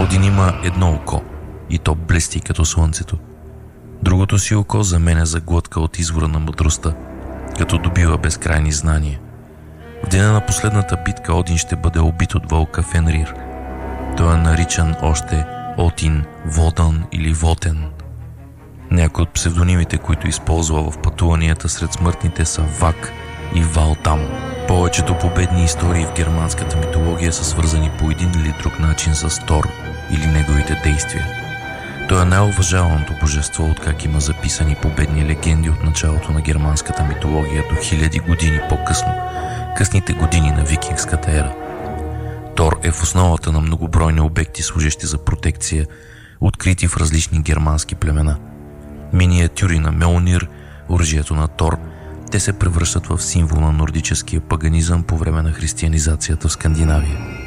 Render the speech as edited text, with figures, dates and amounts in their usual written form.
Один има едно око и то блести като слънцето. Другото си око заменя за глътка от извора на мъдростта, като добива безкрайни знания. В деня на последната битка Один ще бъде убит от вълка Фенрир. Той е наричан още Отин, Водан или Вотен. Някои от псевдонимите, които използва в пътуванията сред смъртните, са Вак и Валтам. Повечето победни истории в германската митология са свързани по един или друг начин с Тор или неговите действия. Той е най-уважаваното божество, откак има записани победни легенди от началото на германската митология до хиляди години по-късно, късните години на викингската ера. Тор е в основата на многобройни обекти, служещи за протекция, открити в различни германски племена. Миниатюри на Мьолнир, оръжието на Тор, те се превръщат в символ на нордическия паганизъм по време на християнизацията в Скандинавия.